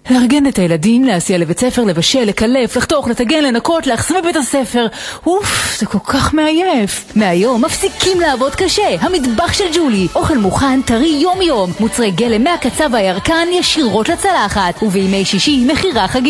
לארגן את הילדים, להסיע לבית ספר, לבשל, לקלף, לחתוך, לתגן, לנקות, להחסם בבית הספר. זה כל כך מעייף. מהיום מפסיקים לעבוד קשה. המטבח של ג'ולי. אוכל מוכן, טרי יום יום. מוצרי גלם מהקצה והירקן ישירות לצלחת. ובימי שישי מחירה חגיגית.